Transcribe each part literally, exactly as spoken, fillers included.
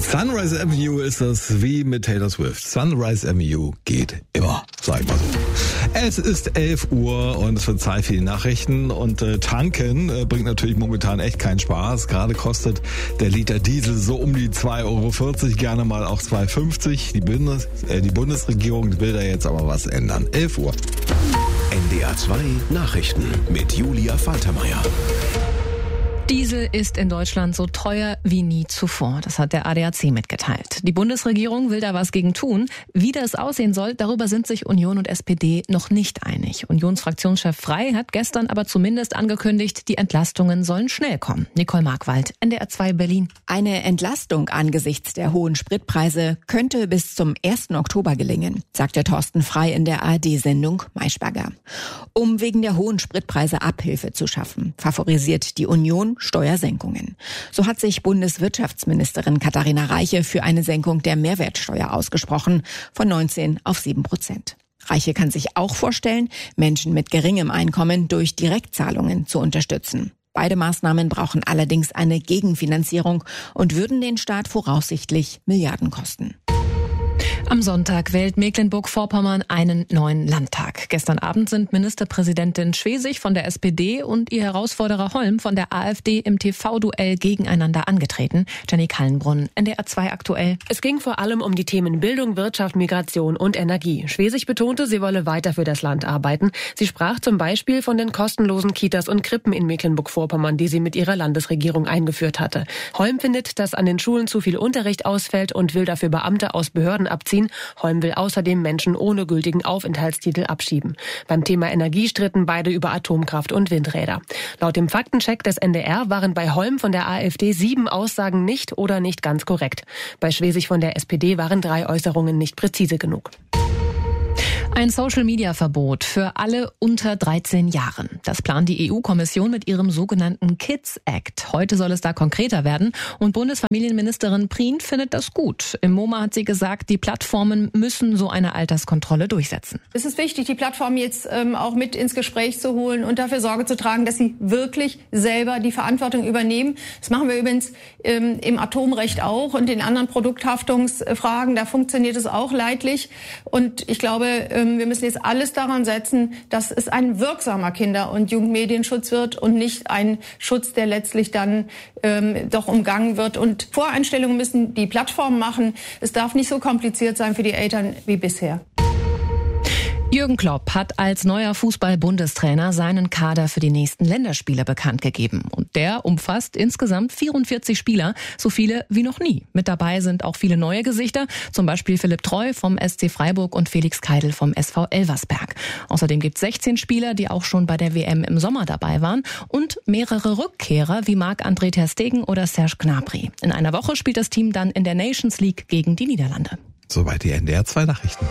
Sunrise Avenue ist das wie mit Taylor Swift. Sunrise Avenue geht immer, sag ich mal so. Es ist elf Uhr und es wird Zeit für die Nachrichten und äh, tanken äh, bringt natürlich momentan echt keinen Spaß. Gerade kostet der Liter Diesel so um die zwei Euro vierzig, gerne mal auch zwei Euro fünfzig. Die, Bundes, äh, die Bundesregierung will da jetzt aber was ändern. elf Uhr. N D R zwei Nachrichten mit Julia Faltermeier. Diesel ist in Deutschland so teuer wie nie zuvor. Das hat der A D A C mitgeteilt. Die Bundesregierung will da was gegen tun. Wie das aussehen soll, darüber sind sich Union und S P D noch nicht einig. Unionsfraktionschef Frey hat gestern aber zumindest angekündigt, die Entlastungen sollen schnell kommen. Nicole Markwald, N D R zwei Berlin. Eine Entlastung angesichts der hohen Spritpreise könnte bis zum ersten Oktober gelingen, sagte Thorsten Frey in der A R D-Sendung Maischberger. Um wegen der hohen Spritpreise Abhilfe zu schaffen, favorisiert die Union Steuersenkungen. So hat sich Bundeswirtschaftsministerin Katharina Reiche für eine Senkung der Mehrwertsteuer ausgesprochen, von neunzehn auf sieben Prozent. Reiche kann sich auch vorstellen, Menschen mit geringem Einkommen durch Direktzahlungen zu unterstützen. Beide Maßnahmen brauchen allerdings eine Gegenfinanzierung und würden den Staat voraussichtlich Milliarden kosten. Am Sonntag wählt Mecklenburg-Vorpommern einen neuen Landtag. Gestern Abend sind Ministerpräsidentin Schwesig von der S P D und ihr Herausforderer Holm von der AfD im T V-Duell gegeneinander angetreten. Jenny Kallenbrunn, N D R zwei aktuell. Es ging vor allem um die Themen Bildung, Wirtschaft, Migration und Energie. Schwesig betonte, sie wolle weiter für das Land arbeiten. Sie sprach zum Beispiel von den kostenlosen Kitas und Krippen in Mecklenburg-Vorpommern, die sie mit ihrer Landesregierung eingeführt hatte. Holm findet, dass an den Schulen zu viel Unterricht ausfällt und will dafür Beamte aus Behörden abziehen. Holm will außerdem Menschen ohne gültigen Aufenthaltstitel abschieben. Beim Thema Energie stritten beide über Atomkraft und Windräder. Laut dem Faktencheck des N D R waren bei Holm von der AfD sieben Aussagen nicht oder nicht ganz korrekt. Bei Schwesig von der S P D waren drei Äußerungen nicht präzise genug. Ein Social-Media-Verbot für alle unter dreizehn Jahren. Das plant die E U-Kommission mit ihrem sogenannten Kids Act. Heute soll es da konkreter werden und Bundesfamilienministerin Prien findet das gut. Im MoMA hat sie gesagt, die Plattformen müssen so eine Alterskontrolle durchsetzen. Es ist wichtig, die Plattformen jetzt ähm, auch mit ins Gespräch zu holen und dafür Sorge zu tragen, dass sie wirklich selber die Verantwortung übernehmen. Das machen wir übrigens ähm, im Atomrecht auch und in anderen Produkthaftungsfragen. Da funktioniert es auch leidlich und ich glaube, wir müssen jetzt alles daran setzen, dass es ein wirksamer Kinder- und Jugendmedienschutz wird und nicht ein Schutz, der letztlich dann ähm, doch umgangen wird. Und Voreinstellungen müssen die Plattformen machen. Es darf nicht so kompliziert sein für die Eltern wie bisher. Jürgen Klopp hat als neuer Fußball-Bundestrainer seinen Kader für die nächsten Länderspiele bekannt gegeben. Und der umfasst insgesamt vierundvierzig Spieler, so viele wie noch nie. Mit dabei sind auch viele neue Gesichter, zum Beispiel Philipp Treu vom S C Freiburg und Felix Keidel vom S V Elversberg. Außerdem gibt es sechzehn Spieler, die auch schon bei der W M im Sommer dabei waren und mehrere Rückkehrer wie Marc-André ter Stegen oder Serge Gnabry. In einer Woche spielt das Team dann in der Nations League gegen die Niederlande. Soweit die N D R zwei Nachrichten.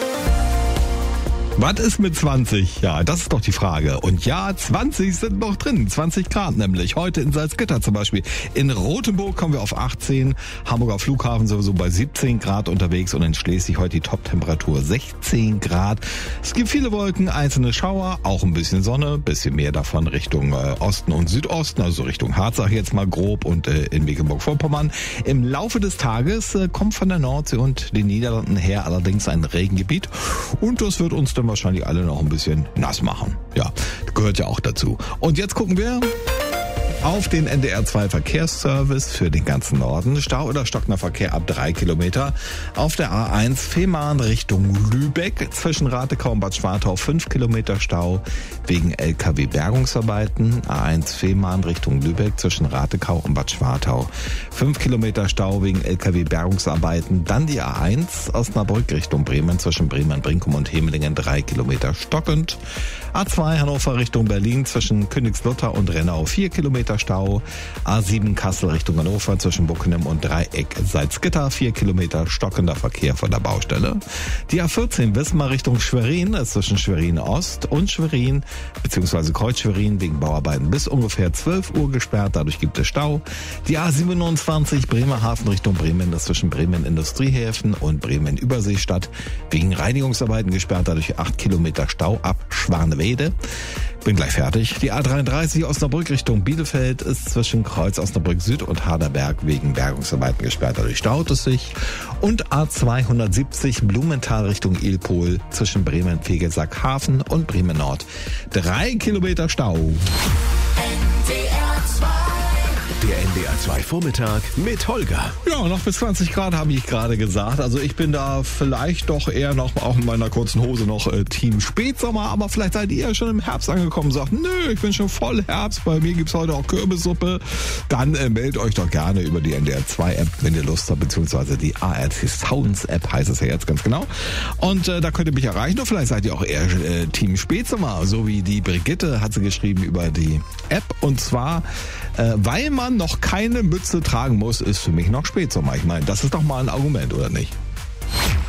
Was ist mit zwanzig? Ja, das ist doch die Frage. Und ja, zwanzig sind noch drin. zwanzig Grad nämlich. Heute in Salzgitter zum Beispiel. In Rothenburg kommen wir auf achtzehn. Hamburger Flughafen sowieso bei siebzehn Grad unterwegs. Und in Schleswig heute die Top-Temperatur sechzehn Grad. Es gibt viele Wolken, einzelne Schauer, auch ein bisschen Sonne. Bisschen mehr davon Richtung äh, Osten und Südosten. Also Richtung Harz, sag ich jetzt mal grob. Und äh, in Mecklenburg-Vorpommern. Im Laufe des Tages äh, kommt von der Nordsee und den Niederlanden her allerdings ein Regengebiet. Und das wird uns dann wahrscheinlich alle noch ein bisschen nass machen. Ja, gehört ja auch dazu. Und jetzt gucken wir auf den N D R zwei Verkehrsservice für den ganzen Norden. Stau oder stockender Verkehr ab drei Kilometer. Auf der A eins Fehmarn Richtung Lübeck. Zwischen Ratekau und Bad Schwartau fünf Kilometer Stau wegen L K W-Bergungsarbeiten. A eins Fehmarn Richtung Lübeck zwischen Ratekau und Bad Schwartau. fünf Kilometer Stau wegen L K W-Bergungsarbeiten. Dann die A eins Osnabrück Richtung Bremen zwischen Bremen-Brinkum und Hemelingen drei Kilometer stockend. A zwei Hannover Richtung Berlin zwischen Königslutter und Rennau vier Kilometer Stau. A sieben Kassel Richtung Hannover zwischen Buckenem und Dreieck Salzgitter vier Kilometer stockender Verkehr von der Baustelle. Die A vierzehn Wismar Richtung Schwerin ist zwischen Schwerin Ost und Schwerin bzw. Kreuz Schwerin wegen Bauarbeiten bis ungefähr zwölf Uhr gesperrt. Dadurch gibt es Stau. Die A siebenundzwanzig Bremerhaven Richtung Bremen ist zwischen Bremen Industriehäfen und Bremen Überseestadt wegen Reinigungsarbeiten gesperrt. Dadurch acht Kilometer Stau ab Schwanewede. Bin gleich fertig. Die A dreiunddreißig Osnabrück Richtung Bielefeld ist zwischen Kreuz Osnabrück Süd und Harderberg wegen Bergungsarbeiten gesperrt. Dadurch staut es sich. Und A zweihundertsiebzig Blumenthal Richtung Ilpol zwischen Bremen-Vegelsackhafen und Bremen Nord. Drei Kilometer Stau. Der N D R zwei Vormittag mit Holger. Ja, noch bis zwanzig Grad habe ich gerade gesagt. Also ich bin da vielleicht doch eher noch, auch in meiner kurzen Hose noch äh, Team Spätsommer, aber vielleicht seid ihr schon im Herbst angekommen und sagt, nö, ich bin schon voll Herbst, bei mir gibt's heute auch Kürbissuppe. Dann äh, meldet euch doch gerne über die N D R zwei App, wenn ihr Lust habt, beziehungsweise die A R T Sounds App heißt es ja jetzt ganz genau. Und äh, da könnt ihr mich erreichen. Oder vielleicht seid ihr auch eher äh, Team Spätsommer, so wie die Brigitte hat sie geschrieben über die App. Und zwar, äh, weil man noch keine Mütze tragen muss, ist für mich noch Spätsommer. Ich meine, das ist doch mal ein Argument, oder nicht?